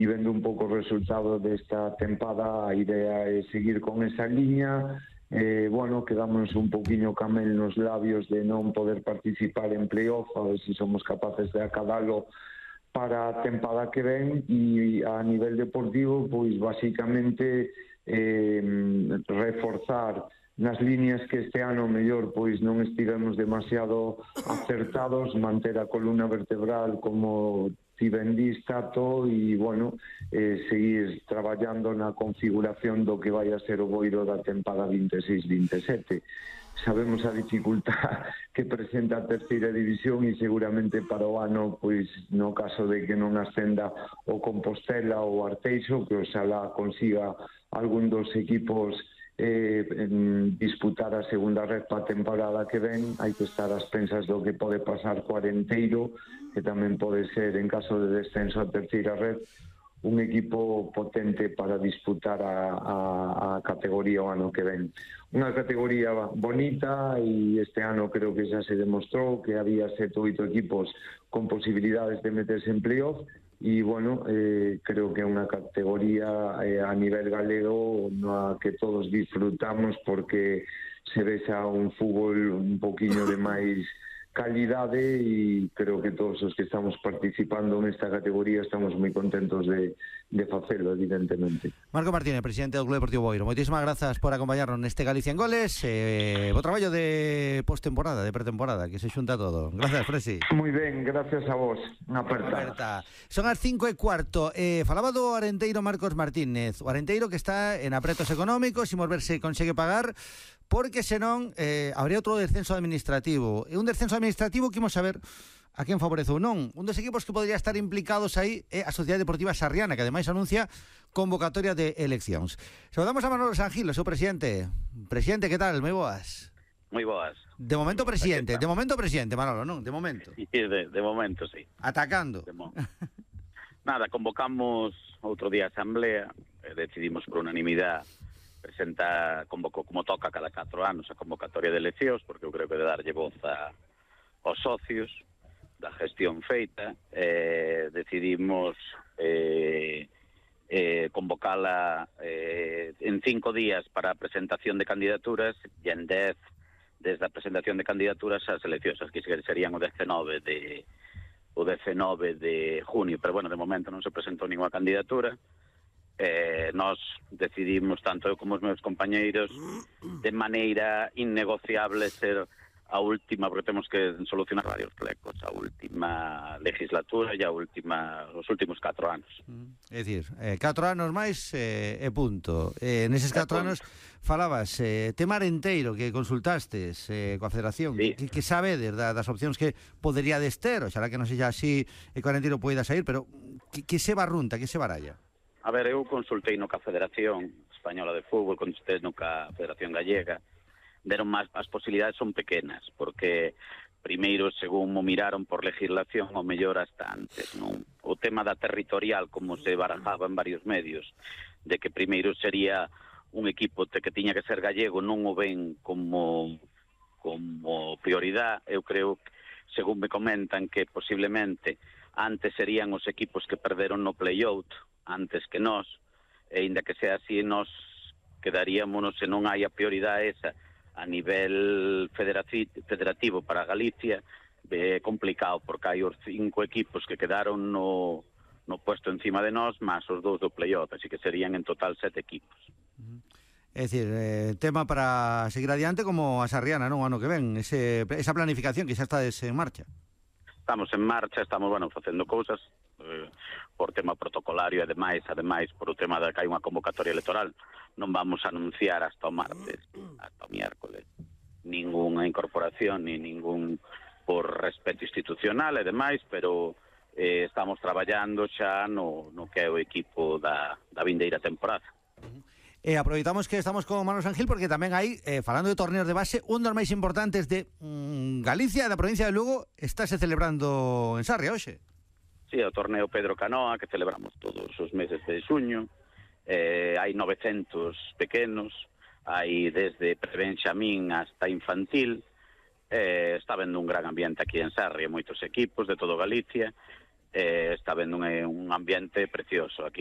vendo un pouco o resultado desta tempada, a idea é seguir con esa liña. Bueno, quedamos un poquinho camel nos labios de non poder participar en playoff, a ver se somos capaces de acadalo para a tempada que ven. E a nivel deportivo, pois basicamente reforzar nas líneas que este ano mellor pois non estivemos demasiado acertados, manter a columna vertebral como ti ben dis, Tato, e, bueno, seguir traballando na configuración do que vai a ser o boiro da tempada 26-27. Sabemos a dificultad que presenta a terceira división e seguramente para o ano, pois, no caso de que non ascenda o Compostela ou o Arteixo, que oxalá consiga algún dos equipos disputar a segunda red para a temporada que ven, hai que estar ás pensas do que pode pasar co Arenteiro, que tamén pode ser, en caso de descenso a terceira red, un equipo potente para disputar a categoría o ano que ven. Unha categoría bonita, e este ano creo que xa se demostrou que había 7 ou 8 equipos con posibilidades de meterse en playoff, e, bueno, creo que é unha categoría a nivel galego na que todos disfrutamos, porque se vexa un fútbol un poquinho de máis calidade, e creo que todos os que estamos participando nesta categoría estamos moi contentos de facelo, evidentemente. Marco Martínez, presidente do Club Deportivo Boiro, moitísimas grazas por acompañarnos neste Galicia en Goles. Bo traballo de postemporada, de pretemporada, que se xunta todo. Gracias, Fresi. Moi ben, gracias a vos. Unha aperta. Son as 5:15. Falaba do Arenteiro Marcos Martínez. O Arenteiro que está en apretos económicos, imos ver se consegue pagar, porque senón habría outro descenso administrativo. E un descenso administrativo que imos saber a quen favorece ou non. Un dos equipos que podría estar implicados aí é a Sociedade Deportiva Sarriana, que ademais anuncia convocatoria de eleccións. Saudamos a Manolo Sangil, o seu presidente. Presidente, que tal? Moi boas. Moi boas. De momento presidente, Manolo, non? De momento. Sí, de momento, sí. Atacando. Nada, convocamos outro día a asamblea, decidimos por unanimidade presentar, como toca cada 4 anos, a convocatoria de eleccións, porque eu creo que de darlle voz aos socios da gestión feita. Decidimos convocala en 5 días para a presentación de candidaturas, e en 10 desde a presentación de candidaturas as eleccións, as que serían o 19 de junio, pero, bueno, de momento non se presentou ninguna candidatura. Nós decidimos, tanto eu como os meus compañeiros, de maneira innegociable ser a última, porque temos que solucionar varios flecos, a última legislatura e os últimos 4 anos. É dicir, 4 anos máis e punto. Neses 4 anos falabas tema Arenteiro que consultastes coa Federación, sí. que sabedes das opcións que poderíades ter, oxalá que non sexa así e que o Arenteiro poida sair, pero que se barrunta, que se baralla? A ver, eu consultei no ca Federación Española de Fútbol, consultei no ca Federación Gallega, deron máis, as posibilidades son pequenas, porque primeiro, según mo miraron por legislación, o mellor hasta antes, non? O tema da territorial, como se barajaba en varios medios, de que primeiro sería un equipo que tiña que ser gallego, non o ven como prioridade. Eu creo, según me comentan, que posiblemente antes serían os equipos que perderon no play-out antes que nós, e inda que sea así, nós quedaríamos, se non hai a prioridade esa a nivel federativo para Galicia, é complicado, porque hai os 5 equipos que quedaron no puesto encima de nós, máis os 2 do play-off, así que serían en total 7 equipos. É dicir, tema para seguir adiante como a Sarriana, non? O ano que ven, esa planificación que xa está en marcha. Estamos en marcha, estamos, facendo cousas por tema protocolario, ademais por o tema de que hai unha convocatoria electoral, non vamos a anunciar hasta o martes, hasta o miércoles, ninguna incorporación ni ningún por respeto institucional e demais, pero estamos traballando xa no que é o equipo da vindeira temporada. Aproveitamos que estamos con Manolo Sangil porque tamén hai, falando de torneos de base, un dos máis importantes de Galicia, da provincia de Lugo, estáse celebrando en Sarria hoxe. Sí, o torneo Pedro Canoa, que celebramos todos os meses de xuño. Hai 900 pequenos, hai desde prebenxamín hasta infantil. Está vendo un gran ambiente aquí en Sarria, moitos equipos de todo Galicia. está vendo un ambiente precioso aquí.